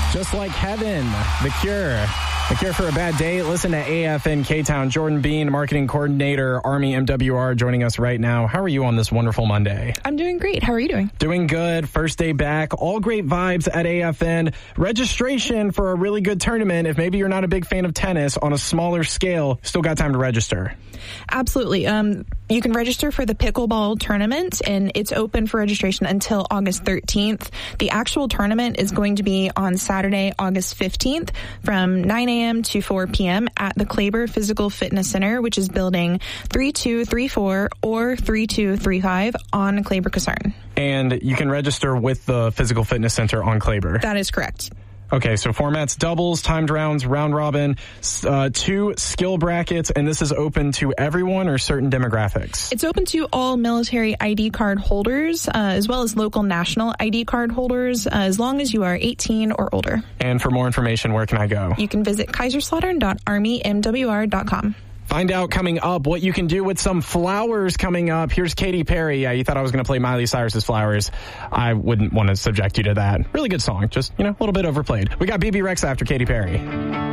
Just Like Heaven, The Cure. The Cure for a Bad Day. Listen to AFN K-Town. Jordan Bean, marketing coordinator, Army MWR, joining us right now. How are you on this wonderful Monday? I'm doing great. How are you doing? Doing good. First day back. All great vibes at AFN. Registration for a really good tournament. If maybe you're not a big fan of tennis on a smaller scale, still got time to register. Absolutely. You can register for the pickleball tournament, and it's open for registration until August 13th. The actual tournament is going to be on Saturday, August 15th from 9 a.m. to 4 p.m. at the Claber Physical Fitness Center, which is building 3234 or 3235 on Claber Casern. And you can register with the Physical Fitness Center on Claber. That is correct. Okay, so formats, doubles, timed rounds, round robin, 2 skill brackets, and this is open to everyone or certain demographics? It's open to all military ID card holders, as well as local national ID card holders, as long as you are 18 or older. And for more information, where can I go? You can visit kaiserslautern.armymwr.com. Find out coming up what you can do with some flowers coming up. Here's Katy Perry. Yeah, you thought I was going to play Miley Cyrus's Flowers. I wouldn't want to subject you to that. Really good song. Just, a little bit overplayed. We got BB Rexa after Katy Perry.